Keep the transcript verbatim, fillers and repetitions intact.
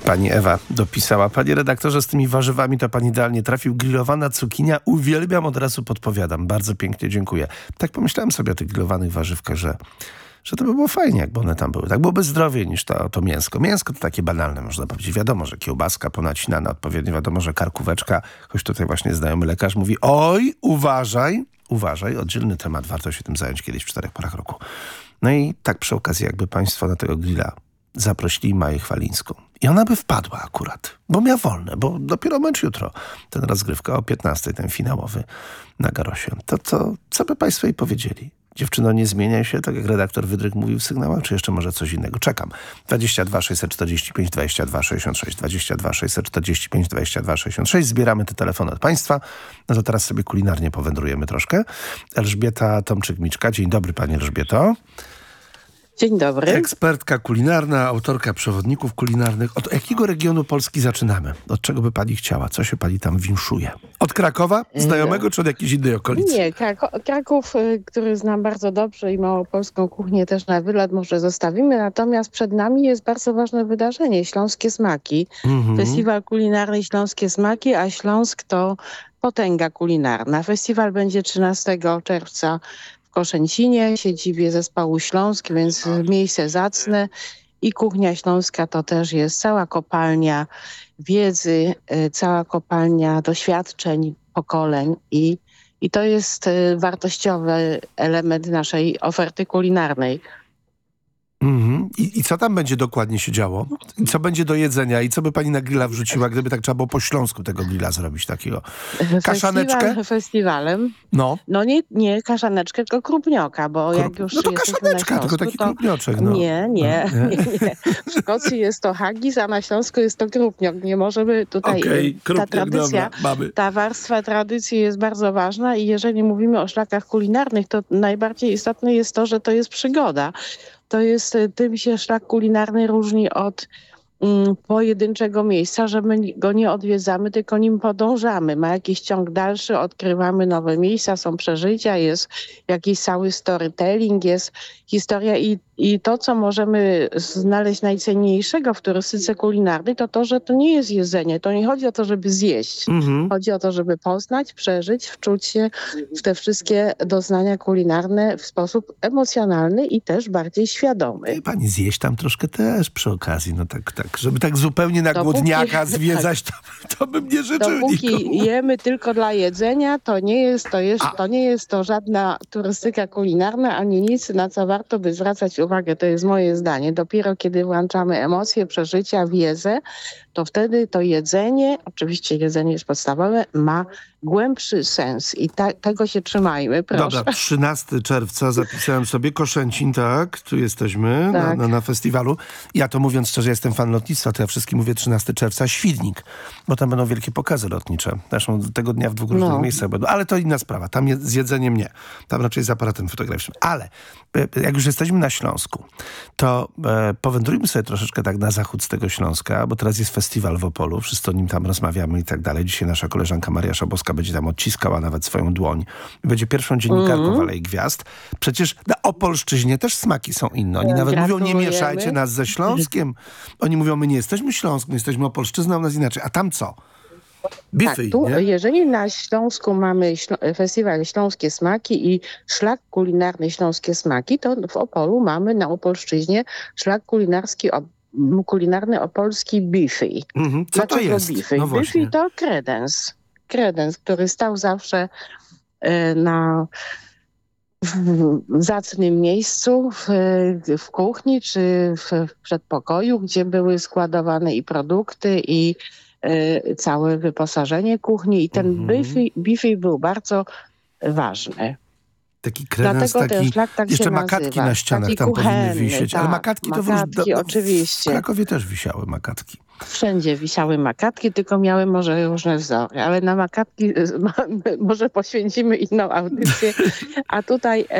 Pani Ewa dopisała. Panie redaktorze, z tymi warzywami to pan idealnie trafił. Grillowana cukinia. Uwielbiam, od razu podpowiadam. Bardzo pięknie dziękuję. Tak pomyślałem sobie o tych grillowanych warzywkach, że, że to by było fajnie, jakby one tam były. Tak byłoby zdrowiej niż to, to mięsko. Mięsko to takie banalne, można powiedzieć. Wiadomo, że kiełbaska ponacinana odpowiednio. Wiadomo, że karkóweczka. Choć tutaj właśnie znajomy lekarz mówi: oj, uważaj, uważaj. Oddzielny temat. Warto się tym zająć kiedyś w czterech porach roku. No i tak przy okazji, jakby państwo na tego grilla zaprosili Maję Chwalińską. I ona by wpadła akurat, bo miała wolne, bo dopiero mecz jutro. Ten rozgrywka o piętnastej, ten finałowy na Garosie. To, to co by państwo jej powiedzieli? Dziewczyno, nie zmieniaj się, tak jak redaktor Wydryk mówił w sygnałach, czy jeszcze może coś innego? Czekam. dwadzieścia dwa sześćset czterdzieści pięć dwadzieścia dwa sześćdziesiąt sześć, dwadzieścia dwa sześćset czterdzieści pięć dwadzieścia dwa sześćdziesiąt sześć. Zbieramy te telefony od państwa. No to teraz sobie kulinarnie powędrujemy troszkę. Elżbieta Tomczyk-Miczka. Dzień dobry, pani Elżbieto. Dzień dobry. Ekspertka kulinarna, autorka przewodników kulinarnych. Od jakiego regionu Polski zaczynamy? Od czego by pani chciała? Co się pani tam winszuje? Od Krakowa? Znajomego, czy od jakiejś innej okolicy? Nie, Krak- Kraków, który znam bardzo dobrze i małopolską kuchnię też na wylot może zostawimy. Natomiast przed nami jest bardzo ważne wydarzenie. Śląskie Smaki. Mhm. Festiwal kulinarny Śląskie Smaki, a Śląsk to potęga kulinarna. Festiwal będzie trzynastego czerwca w Koszęcinie, siedzibie Zespołu Śląsk, więc miejsce zacne i kuchnia śląska to też jest cała kopalnia wiedzy, cała kopalnia doświadczeń, pokoleń i, i to jest wartościowy element naszej oferty kulinarnej. Mm-hmm. I, I co tam będzie dokładnie się działo? I co będzie do jedzenia? I co by pani na grilla wrzuciła, gdyby tak trzeba było po śląsku tego grilla zrobić takiego? Kaszaneczkę? Festiwal, festiwalem. No. No nie, nie kaszaneczkę, tylko krupnioka, bo Krup... jak już No to jesteśmy kaszaneczka, na Śląsku, tylko taki to... krupnioczek. No. Nie, nie, no, nie. nie, nie. W Szkocji jest to haggis, a na Śląsku jest to krupniok. Nie możemy tutaj... Okej, okay, ta tradycja, dobra, mamy. Ta warstwa tradycji jest bardzo ważna i jeżeli mówimy o szlakach kulinarnych, to najbardziej istotne jest to, że to jest przygoda. To jest, tym się szlak kulinarny różni od mm, pojedynczego miejsca, że my go nie odwiedzamy, tylko nim podążamy. Ma jakiś ciąg dalszy, odkrywamy nowe miejsca, są przeżycia, jest jakiś cały storytelling, jest historia i, i to, co możemy znaleźć najcenniejszego w turystyce kulinarnej, to to, że to nie jest jedzenie. To nie chodzi o to, żeby zjeść. Mhm. Chodzi o to, żeby poznać, przeżyć, wczuć się w te wszystkie doznania kulinarne w sposób emocjonalny i też bardziej świadomy. I pani zjeść tam troszkę też przy okazji. No tak, tak, żeby tak zupełnie na dopóki, głodniaka zwiedzać, to, to bym nie życzył Dopóki nikomu. jemy tylko dla jedzenia, to nie jest to, jest, to nie jest to żadna turystyka kulinarna, ani nic, na co warto by zwracać uwagę. To jest moje zdanie. Dopiero kiedy włączamy emocje, przeżycia, wiedzę, to wtedy to jedzenie, oczywiście jedzenie jest podstawowe, ma głębszy sens i ta, tego się trzymajmy, proszę. Dobra, trzynastego czerwca zapisałem sobie Koszęcin, tak, tu jesteśmy tak. Na, na, na festiwalu. Ja to mówiąc szczerze, jestem fan lotnictwa, to ja wszystkim mówię trzynastego czerwca Świdnik, bo tam będą wielkie pokazy lotnicze. Zresztą tego dnia w dwóch różnych no. miejscach będą, ale to inna sprawa. Tam je, z jedzeniem nie. Tam raczej z aparatem fotograficznym. Ale jak już jesteśmy na Śląsku, to e, powędrujmy sobie troszeczkę tak na zachód z tego Śląska, bo teraz jest festiwal w Opolu, wszyscy o nim tam rozmawiamy i tak dalej. Dzisiaj nasza koleżanka Maria Szabowska będzie tam odciskała nawet swoją dłoń. Będzie pierwszą dziennikarką mm. w Alei Gwiazd. Przecież na Opolszczyźnie też smaki są inne. Oni nawet mówią, nie mieszajcie nas ze Śląskiem. Oni mówią, my nie jesteśmy Śląsk, my jesteśmy Opolszczyzną, u nas inaczej. A tam co? Biffy, tak, tu, nie? Jeżeli na Śląsku mamy śl- festiwal Śląskie Smaki i szlak kulinarny Śląskie Smaki, to w Opolu mamy na Opolszczyźnie szlak kulinarski kulinarny opolski Biffy. Mm-hmm. Co Dlaczego to jest? Biffy? No Biffy to kredens. Kredens, który stał zawsze y, na w zacnym miejscu w, w kuchni czy w, w przedpokoju, gdzie były składowane i produkty i y, całe wyposażenie kuchni i ten mm-hmm. Biffy, Biffy był bardzo ważny. Taki kredens, taki, tak jeszcze makatki nazywa. na ścianach taki tam kuchenny, powinny wisieć. tak, Ale makatki, makatki to w, oczywiście. w Krakowie też wisiały makatki. Wszędzie wisiały makatki, tylko miały może różne wzory, ale na makatki może poświęcimy inną audycję, a tutaj